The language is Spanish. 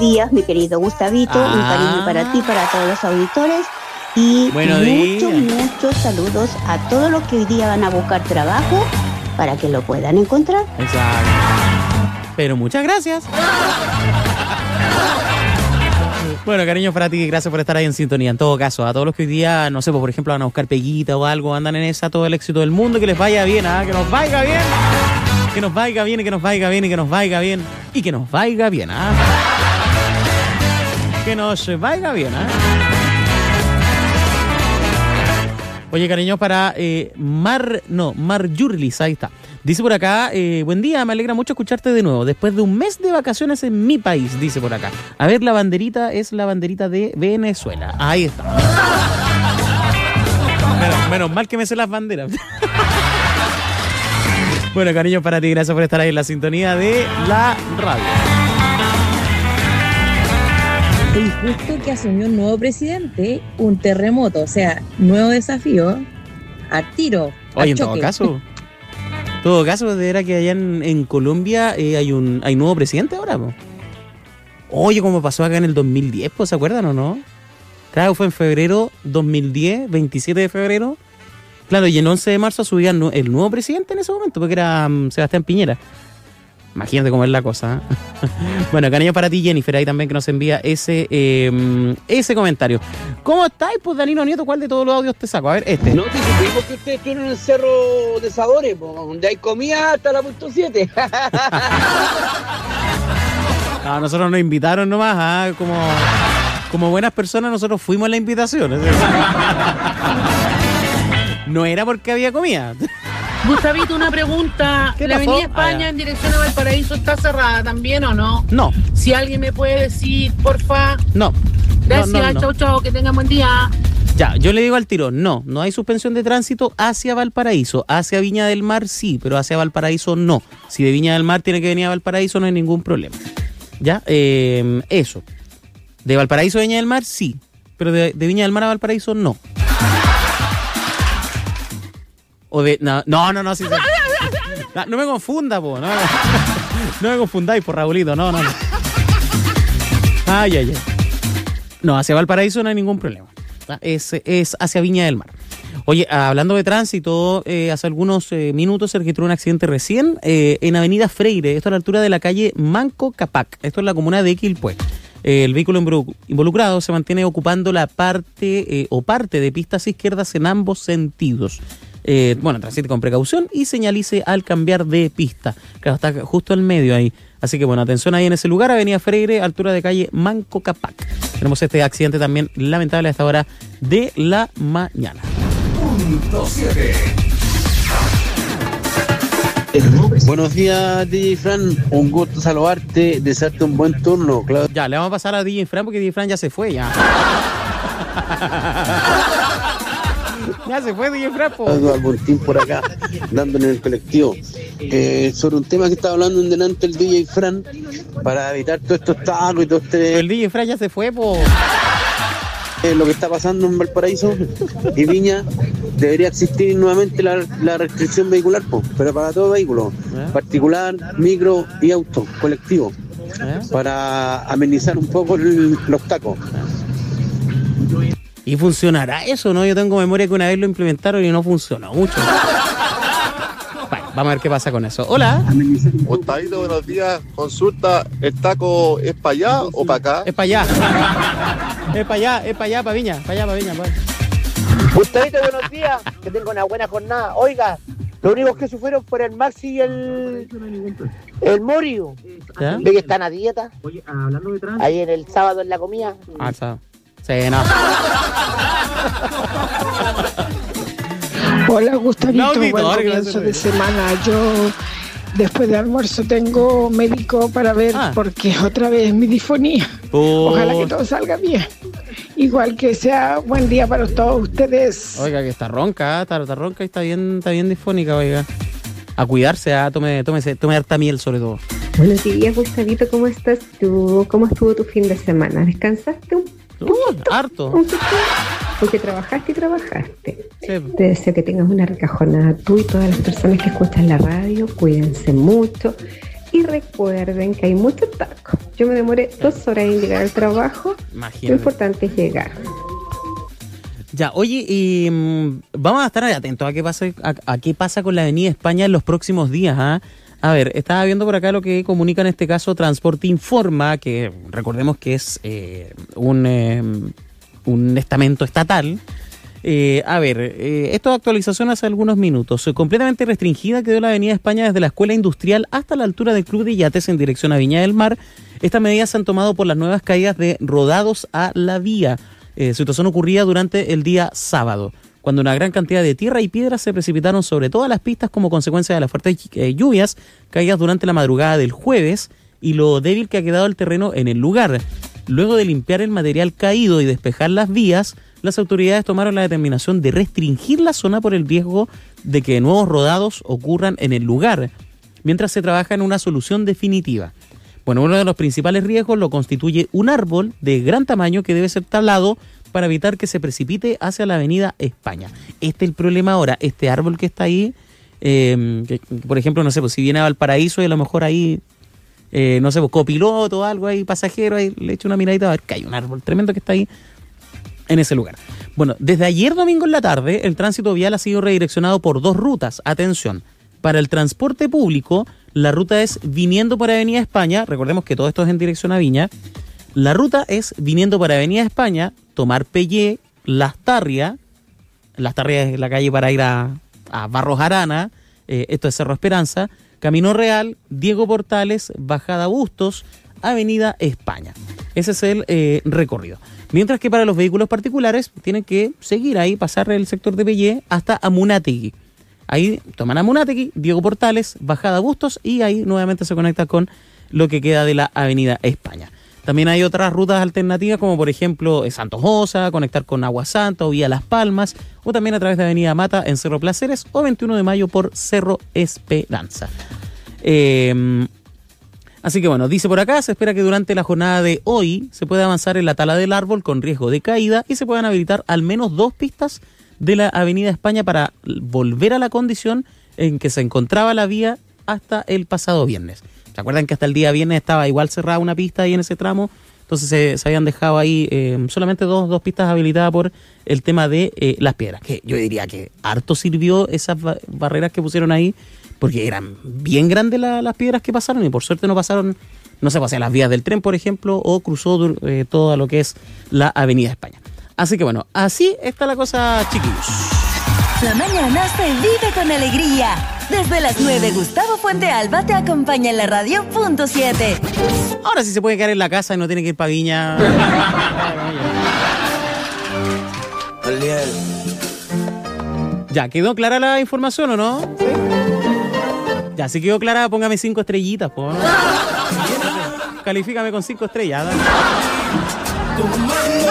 días, mi querido Gustavito. Un cariño para ti, para todos los auditores. Y muchos saludos a todos los que hoy día van a buscar trabajo para que lo puedan encontrar. Exacto. Pero muchas gracias. Bueno, cariño para ti, gracias por estar ahí en sintonía. En todo caso, a todos los que hoy día, no sé, por ejemplo, van a buscar peguita o algo, andan en esa, todo el éxito del mundo, que les vaya bien, que nos vaya bien. Que nos vaya bien y que nos vaya bien y que nos vaya bien y que nos vaya bien, que nos vaya bien, Oye, cariño, para Marjurlis, ahí está. Dice por acá, buen día, me alegra mucho escucharte de nuevo. Después de un mes de vacaciones en mi país, dice por acá. A ver, la banderita es la banderita de Venezuela. Ahí está. Menos mal que me sé las banderas. Bueno, cariño, para ti, gracias por estar ahí en la sintonía de la radio. Y justo que asumió un nuevo presidente, un terremoto, o sea, nuevo desafío, al tiro. Oye, en todo caso, era que allá en Colombia hay nuevo presidente ahora, po. Oye, como pasó acá en el 2010, pues, ¿se acuerdan o no? Claro, fue en febrero 2010, 27 de febrero. Claro, y el 11 de marzo subían el nuevo presidente en ese momento, porque era Sebastián Piñera. Imagínate cómo es la cosa. Bueno, cariño para ti, Jennifer, ahí también que nos envía ese comentario. ¿Cómo estáis? Pues Danilo Nieto, ¿cuál de todos los audios te saco? A ver, este. No, te supimos que ustedes tienen el cerro de Sabores, donde hay comida hasta la punto 7. No, nosotros nos invitaron nomás, como buenas personas nosotros fuimos a la invitación. No era porque había comida. Gustavito, una pregunta. ¿La avenida España en dirección a Valparaíso está cerrada también o no? No. Si alguien me puede decir, porfa. No. Gracias, no. Chau, que tengan buen día. Ya, yo le digo al tiro, no hay suspensión de tránsito hacia Valparaíso. Hacia Viña del Mar sí, pero hacia Valparaíso no. Si de Viña del Mar tiene que venir a Valparaíso no hay ningún problema. Ya, eso. De Valparaíso a Viña del Mar sí, pero de Viña del Mar a Valparaíso no. O de... No, sí. No me confunda, po. No me confundáis, por Raulito. No. Ay. No, hacia Valparaíso no hay ningún problema. Es hacia Viña del Mar. Oye, hablando de tránsito, hace algunos minutos se registró un accidente recién en Avenida Freire, esto a la altura de la calle Manco Capac. Esto es la comuna de Quilpué. El vehículo involucrado se mantiene ocupando la parte de pistas izquierdas en ambos sentidos. Transite con precaución y señalice al cambiar de pista. Claro, está justo al medio ahí. Así que bueno, atención ahí en ese lugar, Avenida Freire, altura de calle Manco Capac. Tenemos este accidente también lamentable a esta hora de la mañana. Punto 7. Buenos días, DJ Fran. Un gusto saludarte, desearte un buen turno, claro. Ya, le vamos a pasar a DJ Fran porque DJ Fran ya se fue, ya. Ya se fue DJ Fran, po. Algún tiempo por acá, dándole en el colectivo. Sobre un tema que estaba hablando en delante el DJ Fran, para evitar todos estos tacos y todo este... El DJ Fran ya se fue, po. Lo que está pasando en Valparaíso y Viña, debería existir nuevamente la restricción vehicular, pero para todo vehículo, particular, micro y auto, colectivo, para amenizar un poco los tacos. ¿Y funcionará eso, no? Yo tengo memoria que una vez lo implementaron y no funcionó mucho. Bueno, vamos a ver qué pasa con eso. Hola. Gustavito, buenos días. Consulta, ¿el taco es para allá o para acá? Es para allá. Es para allá, para Viña. Para Viña. Gustavito, buenos días. Que tenga una buena jornada. Oiga, los únicos que sufrieron por el Maxi y el Morio. ¿Ve que están a dieta? Oye, hablando de tránsito. Ahí en el sábado en la comida. Sábado. Sí, no. Hola, Gustavito. Buen comienzo de semana. Yo, después de almuerzo, tengo médico para ver porque otra vez mi disfonía. Ojalá que todo salga bien. Igual que sea buen día para todos ustedes. Oiga, que está ronca y está bien disfónica, oiga. A cuidarse, tome harta miel sobre todo. Buenos días, Gustavito, ¿cómo estás tú? ¿Cómo estuvo tu fin de semana? ¿Descansaste un poquito? Harto. Porque trabajaste. Sí. Te deseo que tengas una rica jornada tú y todas las personas que escuchan la radio. Cuídense mucho y recuerden que hay muchos tacos. Yo me demoré 2 horas en llegar al trabajo. Imagínate. Lo importante es llegar. Ya, oye, y vamos a estar atentos a qué pasa con la Avenida España en los próximos días, ¿ah? A ver, estaba viendo por acá lo que comunica en este caso Transporte Informa, que recordemos que es un estamento estatal. Esto de actualización hace algunos minutos. Completamente restringida quedó la Avenida España desde la Escuela Industrial hasta la altura del Club de Yates en dirección a Viña del Mar. Estas medidas se han tomado por las nuevas caídas de rodados a la vía. Situación ocurrida durante el día sábado, cuando una gran cantidad de tierra y piedras se precipitaron sobre todas las pistas como consecuencia de las fuertes lluvias caídas durante la madrugada del jueves y lo débil que ha quedado el terreno en el lugar. Luego de limpiar el material caído y despejar las vías, las autoridades tomaron la determinación de restringir la zona por el riesgo de que nuevos rodados ocurran en el lugar, mientras se trabaja en una solución definitiva. Bueno, uno de los principales riesgos lo constituye un árbol de gran tamaño que debe ser talado para evitar que se precipite hacia la Avenida España. Este es el problema ahora, este árbol que está ahí, que, por ejemplo, no sé, pues si viene a Valparaíso y a lo mejor ahí, no sé, pues copiloto o algo ahí, pasajero, ahí le echo una miradita a ver que hay un árbol tremendo que está ahí en ese lugar. Bueno, desde ayer domingo en la tarde, el tránsito vial ha sido redireccionado por 2 rutas. Atención, para el transporte público, la ruta es viniendo por Avenida España, recordemos que todo esto es en dirección a Viña. La ruta es viniendo por Avenida España, tomar Pellé, Las Tarrias es la calle para ir a Barros Arana, esto es Cerro Esperanza, Camino Real, Diego Portales, Bajada Bustos, Avenida España. Ese es el recorrido. Mientras que para los vehículos particulares tienen que seguir ahí, pasar el sector de Pellé hasta Amunátegui. Ahí toman Amunátegui, Diego Portales, Bajada Bustos y ahí nuevamente se conecta con lo que queda de la Avenida España. También hay otras rutas alternativas como por ejemplo Santos Osa, conectar con Agua Santa o vía Las Palmas o también a través de Avenida Mata en Cerro Placeres o 21 de mayo por Cerro Esperanza. Así que bueno, dice por acá, se espera que durante la jornada de hoy se pueda avanzar en la tala del árbol con riesgo de caída y se puedan habilitar al menos 2 pistas de la Avenida España para volver a la condición en que se encontraba la vía hasta el pasado viernes. ¿Se acuerdan que hasta el día viernes estaba igual cerrada una pista ahí en ese tramo? Entonces se habían dejado ahí solamente dos pistas habilitadas por el tema de las piedras. Que yo diría que harto sirvió esas barreras que pusieron ahí, porque eran bien grandes las piedras que pasaron y por suerte no pasaron, no sé, hacia las vías del tren, por ejemplo, o cruzó todo lo que es la Avenida España. Así que bueno, así está la cosa, chiquillos. La mañana se vive con alegría. Desde las 9, Gustavo Fuente Alba te acompaña en la radio .7. Ahora sí se puede quedar en la casa y no tiene que ir para Viña. Ya, ¿quedó clara la información o no? ¿Sí? Ya, si quedó clara, póngame 5 estrellitas, po. Califícame con 5 estrellas.